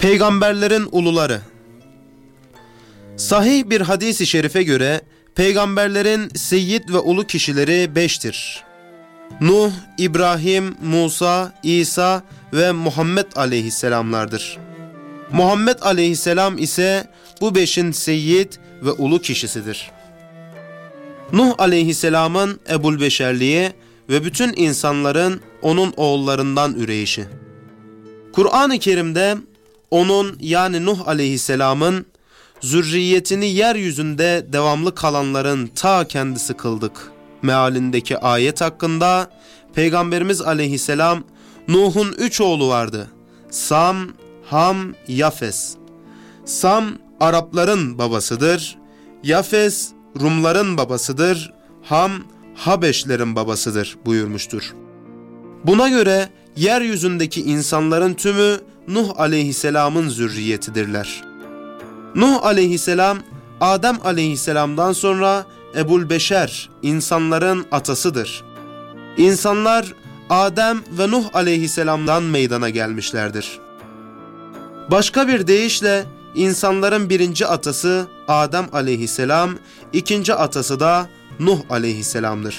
Peygamberlerin uluları. Sahih bir hadis-i şerife göre peygamberlerin seyyid ve ulu kişileri 5'tir. Nuh, İbrahim, Musa, İsa ve Muhammed aleyhisselamlardır. Muhammed aleyhisselam ise bu 5'in seyyid ve ulu kişisidir. Nuh aleyhisselamın Ebulbeşerliği ve bütün insanların onun oğullarından üreyişi. Kur'an-ı Kerim'de onun yani Nuh aleyhisselamın zürriyetini yeryüzünde devamlı kalanların ta kendisi kıldık mealindeki ayet hakkında Peygamberimiz aleyhisselam Nuh'un 3 oğlu vardı. Sam, Ham, Yafes. Sam Arapların babasıdır. Yafes Rumların babasıdır. Ham Habeşlerin babasıdır buyurmuştur. Buna göre yeryüzündeki insanların tümü Nuh aleyhisselamın zürriyetidirler. Nuh aleyhisselam Adem aleyhisselamdan sonra Ebulbeşer, insanların atasıdır. İnsanlar Adem ve Nuh aleyhisselamdan meydana gelmişlerdir. Başka bir deyişle insanların birinci atası Adem aleyhisselam, ikinci atası da Nuh aleyhisselamdır.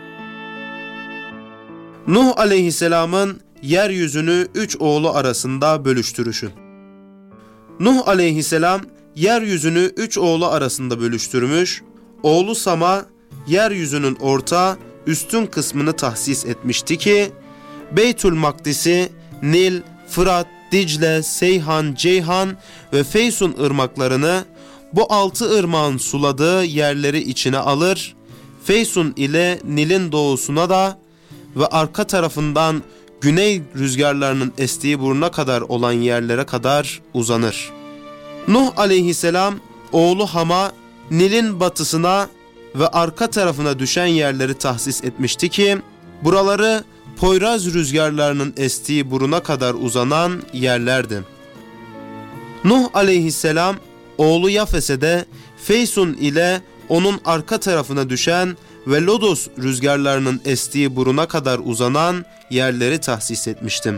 Nuh aleyhisselamın yeryüzünü 3 oğlu arasında bölüştürüşü. Nuh aleyhisselam yeryüzünü 3 oğlu arasında bölüştürmüş, oğlu Sam'a yeryüzünün orta, üstün kısmını tahsis etmişti ki, Beytül Makdis'i, Nil, Fırat, Dicle, Seyhan, Ceyhan ve Feysun ırmaklarını bu 6 ırmağın suladığı yerleri içine alır, Feysun ile Nil'in doğusuna da ve arka tarafından güney rüzgarlarının estiği buruna kadar olan yerlere kadar uzanır. Nuh aleyhisselam oğlu Ham'a Nil'in batısına ve arka tarafına düşen yerleri tahsis etmişti ki buraları Poyraz rüzgarlarının estiği buruna kadar uzanan yerlerdi. Nuh aleyhisselam oğlu Yafes'e de Feysun ile onun arka tarafına düşen ve Lodos rüzgarlarının estiği buruna kadar uzanan yerleri tahsis etmiştim.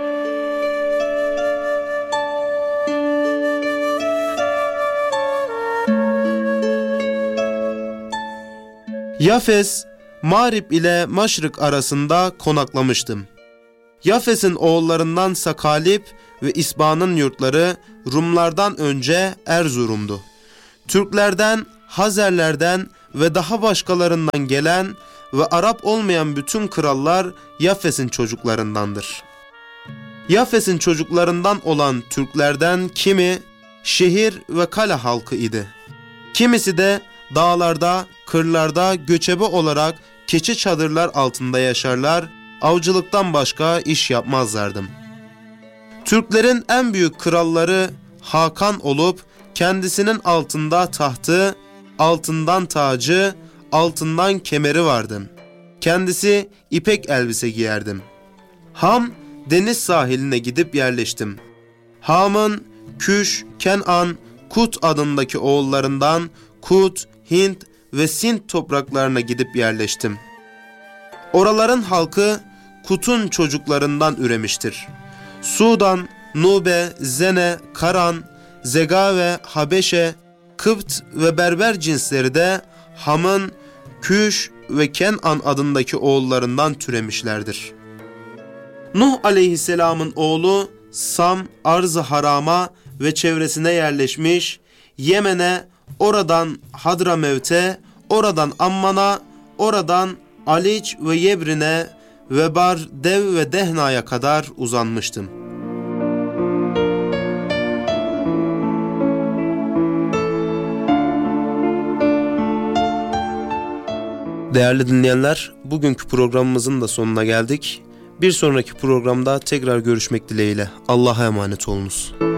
Yafes, Mağrib ile Maşrık arasında konaklamıştım. Yafes'in oğullarından Sakalip ve İsba'nın yurtları Rumlardan önce Erzurum'du. Türklerden, Hazerlerden ve daha başkalarından gelen ve Arap olmayan bütün krallar Yafes'in çocuklarındandır. Yafes'in çocuklarından olan Türklerden kimi şehir ve kale halkı idi. Kimisi de dağlarda, kırlarda göçebe olarak keçi çadırlar altında yaşarlar, avcılıktan başka iş yapmazlardı. Türklerin en büyük kralları Hakan olup kendisinin altında tahtı, altından tacı, altından kemeri vardı. Kendisi ipek elbise giyerdim. Ham deniz sahiline gidip yerleştim. Ham'ın Küş, Kenan, Kut adındaki oğullarından Kut, Hint ve Sint topraklarına gidip yerleştim. Oraların halkı Kut'un çocuklarından üremiştir. Sudan, Nube, Zene, Karan, Zegave, Habeşe, Kıpt ve Berber cinsleri de Ham'ın Küş ve Kenan adındaki oğullarından türemişlerdir. Nuh aleyhisselamın oğlu Sam, Arz-ı Haram'a ve çevresine yerleşmiş, Yemen'e, oradan Hadramevt'e, oradan Amman'a, oradan Aliç ve Yebrin'e ve Bar, Dev ve Dehna'ya kadar uzanmıştım. Değerli dinleyenler, bugünkü programımızın da sonuna geldik. Bir sonraki programda tekrar görüşmek dileğiyle. Allah'a emanet olunuz.